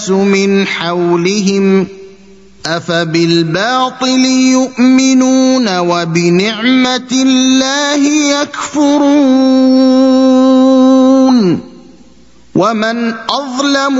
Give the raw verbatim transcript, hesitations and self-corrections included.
من حولهم أفبالباطل يؤمنون وبنعمة الله يكفرون ومن أظلم